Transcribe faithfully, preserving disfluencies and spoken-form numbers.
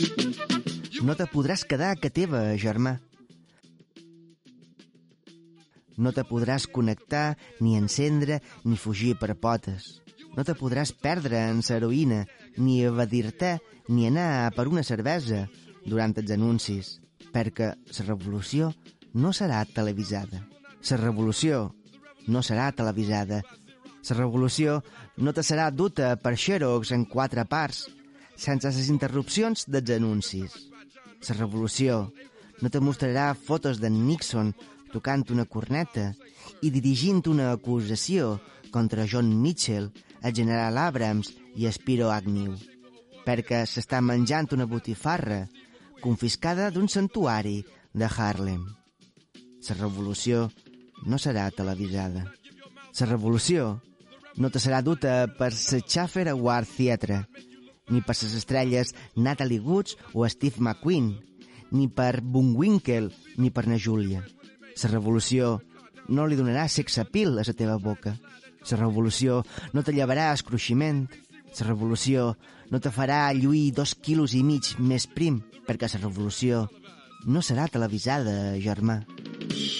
No te podràs quedar a ca teva, germà. No te podràs connectar, ni encendre, ni fugir per potes. No te podràs perdre en l'heroïna, ni evadir-te, ni anar per una cervesa durant els anuncis, perquè la revolució no serà televisada. La revolució no serà televisada. La revolució no te serà duta per xerox en quatre parts, sense les interrupcions dels anuncis. La revolució no te mostrarà fotos d'en Nixon tocant una corneta i dirigint una acusació contra John Mitchell, el general Abrams i Spiro Agnew, perquè s'està menjant una botifarra confiscada d'un santuari de Harlem. La revolució no serà televisada. La revolució no te serà duta per la Schaffner Award Theatre, ni per les estrelles Natalie Woods o Steve McQueen, ni per Bullwinkle, ni per na Júlia. La revolució no li donarà sex appeal a la teva boca. La revolució no te llevarà escruiximent. La revolució no te farà lluir dos quilos i mig més prim, perquè la revolució no serà televisada, germà.